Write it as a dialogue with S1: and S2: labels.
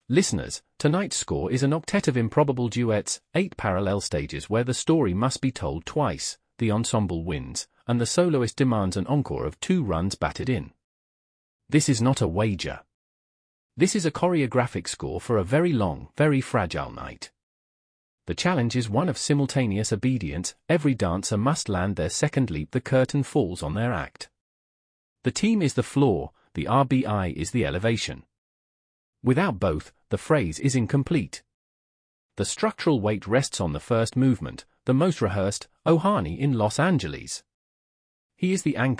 S1: Listeners, tonight's score is an octet of improbable duets, 8 parallel stages where the story must be told twice, the ensemble wins, and the soloist demands an encore of 2 runs batted in. This is not a wager. This is a choreographic score for a very long, very fragile night. The challenge is one of simultaneous obedience. Every dancer must land their second leap. The curtain falls on their act. The team is the floor, the RBI is the elevation. Without both, the phrase is incomplete. The structural weight rests on the first movement, the most rehearsed, Ohani in Los Angeles. He is the anchor.